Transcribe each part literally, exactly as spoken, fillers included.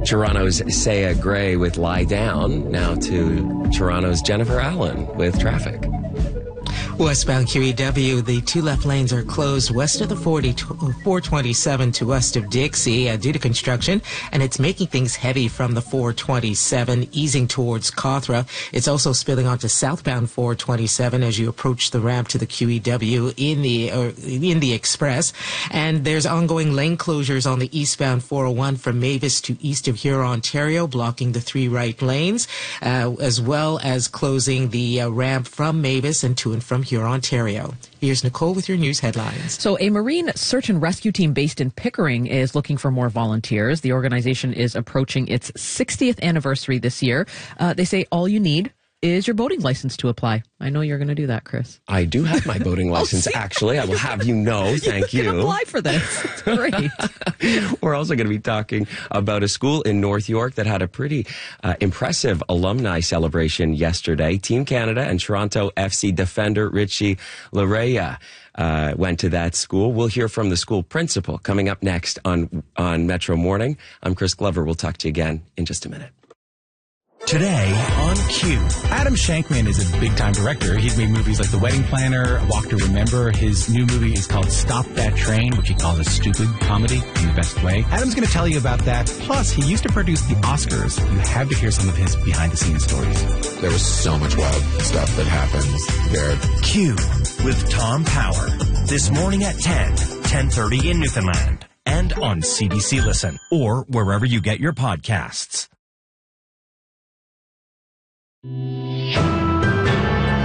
Toronto's Saya Gray with Lie Down. Now to Toronto's Jennifer Allen with traffic. Westbound Q E W, the two left lanes are closed west of the forty, four twenty-seven to west of Dixie uh, due to construction, and it's making things heavy from the four twenty-seven easing towards Cawthra. It's also spilling onto southbound four twenty-seven as you approach the ramp to the Q E W in the uh, in the express. And there's ongoing lane closures on the eastbound four oh one from Mavis to east of Huron, Ontario, blocking the three right lanes, uh, as well as closing the uh, ramp from Mavis and to and from Huron, Ontario. Here's Nicole with your news headlines. So a marine search and rescue team based in Pickering is looking for more volunteers. The organization is approaching its sixtieth anniversary this year. Uh, they say all you need is your boating license to apply. I know you're going to do that, Chris. I do have my boating license, oh, actually. I will have you know. Thank you. You can apply for this. It's great. We're also going to be talking about a school in North York that had a pretty uh, impressive alumni celebration yesterday. Team Canada and Toronto F C defender Richie Laryea uh, went to that school. We'll hear from the school principal coming up next on, on Metro Morning. I'm Chris Glover. We'll talk to you again in just a minute. Today on Q. Adam Shankman is a big-time director. He's made movies like The Wedding Planner, Walk to Remember. His new movie is called Stop That Train, which he calls a stupid comedy in the best way. Adam's going to tell you about that. Plus, he used to produce the Oscars. You have to hear some of his behind-the-scenes stories. There was so much wild stuff that happens there. Q with Tom Power. This morning at ten, ten thirty in Newfoundland. And on C B C Listen or wherever you get your podcasts.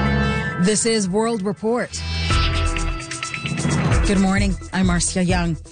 This is World Report. Good morning. I'm Marcia Young.